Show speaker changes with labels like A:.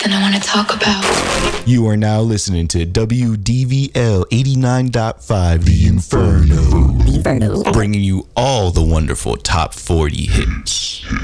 A: something I want to talk about.
B: You are now listening to WDVL 89.5 The Inferno. Bringing you all the wonderful top 40 hits.